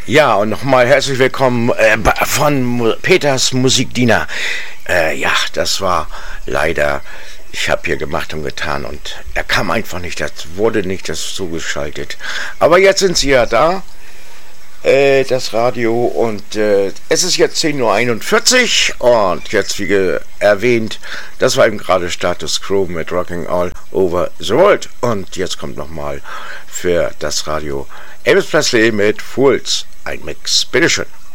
Ja, und nochmal herzlich willkommen von Peters Musikdiener. Ja, das war leider, ich habe hier gemacht und getan und er kam einfach nicht, das wurde nicht das zugeschaltet. Aber jetzt sind sie ja da, das Radio, und es ist jetzt 10:41 Uhr und jetzt, wie erwähnt, das war eben gerade Status Quo mit Rocking All Over the World. Und jetzt kommt nochmal für das Radio Elvis Presley mit Fools, ein Mix. Bitteschön.